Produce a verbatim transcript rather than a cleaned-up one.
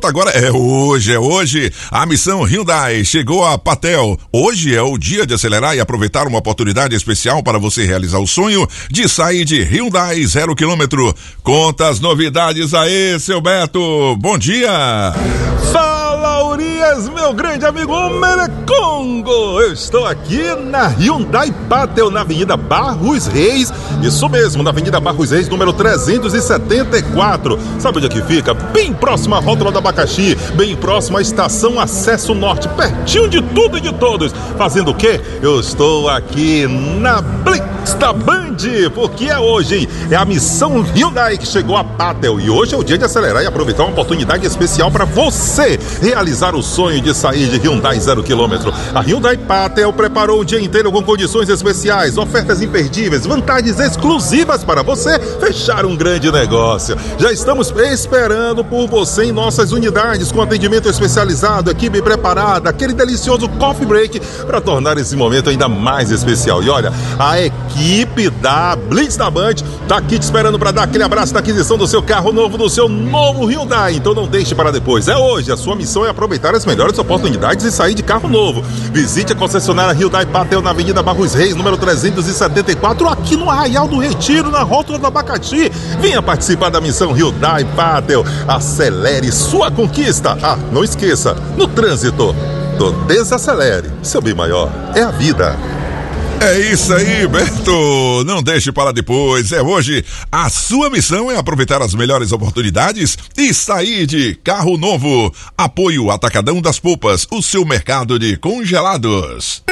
pronto, agora é hoje, é hoje. A missão Hyundai chegou a Patel. Hoje é o dia de acelerar e aproveitar uma oportunidade especial para você realizar o sonho de sair de Hyundai zero quilômetro. Conta as novidades aí, seu Beto. Bom dia. Fala, Urias, meu grande amigo Merecongo. Eu estou aqui na Hyundai Patel, na Avenida Barros Reis. Isso mesmo, na Avenida Barros Reis, número trezentos e setenta e quatro. Sabe onde é que fica? Bem próximo à Rótula do Abacaxi, bem próximo à Estação Acesso Norte, pertinho de tudo e de todos. Fazendo o quê? Eu estou aqui na Blitz da Band, porque é hoje, hein? É a missão Hyundai que chegou a Patel. E hoje é o dia de acelerar e aproveitar uma oportunidade especial para você realizar o sonho de sair de Hyundai zero quilômetro. A Hyundai Patel preparou o dia inteiro com condições especiais, ofertas imperdíveis, vantagens exclusivas para você fechar um grande negócio. Já estamos esperando por você em nossas unidades, com atendimento especializado, equipe preparada, aquele delicioso coffee break para tornar esse momento ainda mais especial. E olha, a equipe da Blitz da Band tá aqui te esperando para dar aquele abraço da aquisição do seu carro novo, do seu novo Hyundai. Então não deixe para depois, é hoje. A sua missão é aproveitar as melhores oportunidades e sair de carro novo. Visite a concessionária Hyundai Patel na Avenida Barros Reis, número trezentos e setenta e quatro, aqui no Arraial do Retiro, na Rótula do Abacaxi. Venha participar da missão Hyundai Patel. Acelere sua conquista. Ah, não esqueça, no trânsito, desacelere. Seu bem maior é a vida. É isso aí, Beto. Não deixe para depois. É hoje. A sua missão é aproveitar as melhores oportunidades e sair de carro novo. Apoio Atacadão das Polpas, o seu mercado de congelados.